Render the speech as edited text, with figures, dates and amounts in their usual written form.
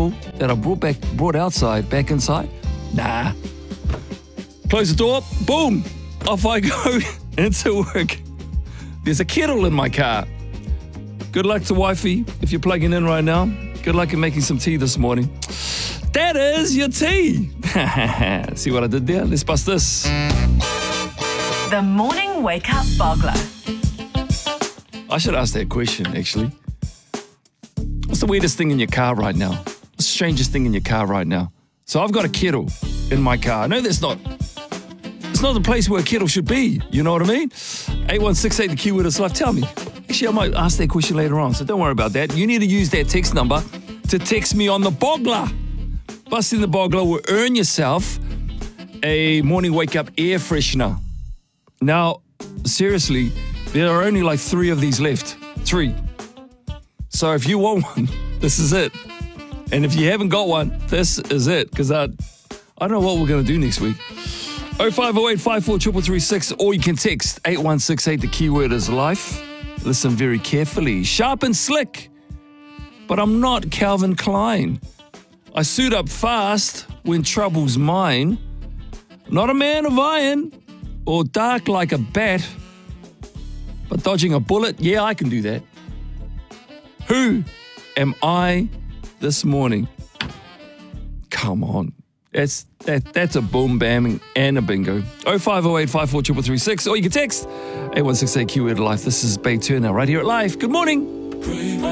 kettle that I brought outside back inside? Nah. Close the door, boom, off I go into work. There's a kettle in my car. Good luck to wifey if you're plugging in right now. Good luck in making some tea this morning. That is your tea. See what I did there? Let's bust this. The Morning Wake Up Bogler. I should ask that question, actually. What's the weirdest thing in your car right now? What's the strangest thing in your car right now? So I've got a kettle in my car. I know it's not the place where a kettle should be. You know what I mean? 8168, the keyword is life. Tell me. Actually, I might ask that question later on, so don't worry about that. You need to use that text number to text me on the Bogler. Busting the Bogler will earn yourself a morning wake-up air freshener. Now, seriously, there are only like 3 of these left. 3. So if you want one, this is it. And if you haven't got one, this is it. Because I don't know what we're going to do next week. 0508 54 336, or you can text 8168. The keyword is life. Listen very carefully. Sharp and slick. But I'm not Calvin Klein. I suit up fast when trouble's mine. Not a man of iron or dark like a bat. But dodging a bullet, yeah, I can do that. Who am I this morning? Come on. That's a boom bamming and a bingo. 0508 54 336, or you can text 8168 keyword life. This is Bay Turner right here at Life. Good morning.